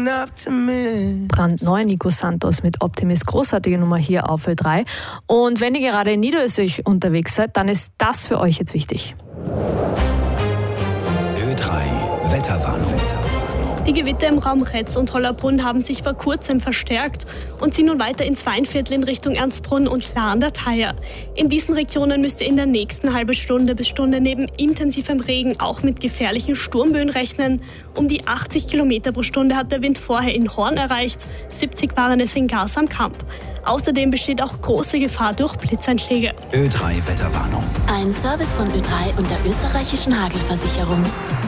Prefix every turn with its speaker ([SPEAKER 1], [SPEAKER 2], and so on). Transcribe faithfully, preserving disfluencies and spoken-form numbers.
[SPEAKER 1] Brandneu Nico Santos mit Optimist, großartige Nummer hier auf Ö drei. Und wenn ihr gerade in Niederösterreich unterwegs seid, dann ist das für euch jetzt wichtig.
[SPEAKER 2] Ö drei Wetterwarnung.
[SPEAKER 3] Die Gewitter im Raum Retz und Hollabrunn haben sich vor kurzem verstärkt und ziehen nun weiter ins Weinviertel in Richtung Ernstbrunn und Klar an der Thaya. In diesen Regionen müsst ihr in der nächsten halben Stunde bis Stunde neben intensivem Regen auch mit gefährlichen Sturmböen rechnen. Um die achtzig Kilometer pro Stunde hat der Wind vorher in Horn erreicht, siebzig waren es in Gars am Kamp. Außerdem besteht auch große Gefahr durch Blitzeinschläge.
[SPEAKER 2] Ö drei Wetterwarnung.
[SPEAKER 4] Ein Service von Ö drei und der österreichischen Hagelversicherung.